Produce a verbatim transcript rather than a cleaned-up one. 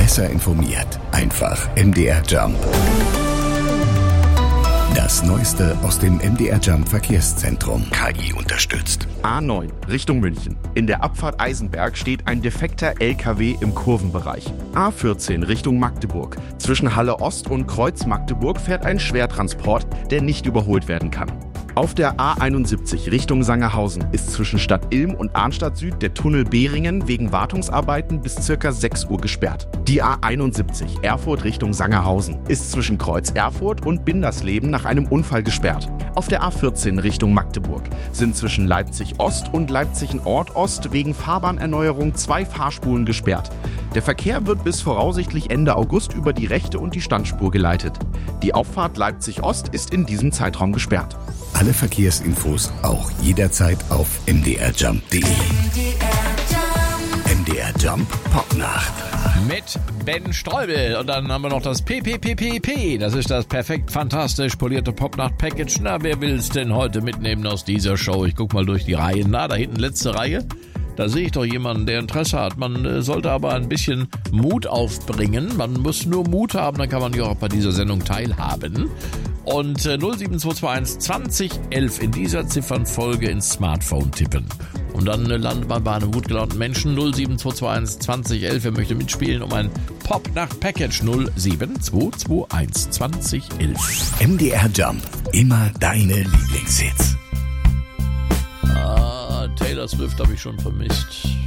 Besser informiert. Einfach M D R Jump. Das Neueste aus dem M D R Jump Verkehrszentrum. K I unterstützt. A neun Richtung München. In der Abfahrt Eisenberg steht ein defekter L K W im Kurvenbereich. A vierzehn Richtung Magdeburg. Zwischen Halle Ost und Kreuz Magdeburg fährt ein Schwertransport, der nicht überholt werden kann. Auf der A einundsiebzig Richtung Sangerhausen ist zwischen Stadt Ilm und Arnstadt Süd der Tunnel Behringen wegen Wartungsarbeiten bis ca. sechs Uhr gesperrt. Die A einundsiebzig Erfurt Richtung Sangerhausen ist zwischen Kreuz Erfurt und Bindersleben nach einem Unfall gesperrt. Auf der A vierzehn Richtung Magdeburg sind zwischen Leipzig Ost und Leipzig Nord Ost wegen Fahrbahnerneuerung zwei Fahrspuren gesperrt. Der Verkehr wird bis voraussichtlich Ende August über die rechte und die Standspur geleitet. Die Auffahrt Leipzig Ost ist in diesem Zeitraum gesperrt. Alle Verkehrsinfos auch jederzeit auf m d r jump punkt d e. M D R Jump Popnacht. Mit Ben Streubel. Und dann haben wir noch das P P P P P. Das ist das perfekt fantastisch polierte Popnacht-Package. Na, wer will's denn heute mitnehmen aus dieser Show? Ich guck mal durch die Reihen. Na, da hinten letzte Reihe. Da sehe ich doch jemanden, der Interesse hat. Man äh, sollte aber ein bisschen Mut aufbringen. Man muss nur Mut haben, dann kann man ja auch bei dieser Sendung teilhaben. Und äh, null sieben zwei zwei eins zwanzig elf in dieser Ziffernfolge ins Smartphone tippen. Und dann äh, landet man bei einem gutgelaunten Menschen. null sieben zwei zwei eins zwanzig elf, wer möchte mitspielen um ein Pop-Nacht-Package. null sieben zwei zwei eins zwanzig elf. M D R Jump. Immer deine Lieblingshits. Ah, Taylor Swift habe ich schon vermisst.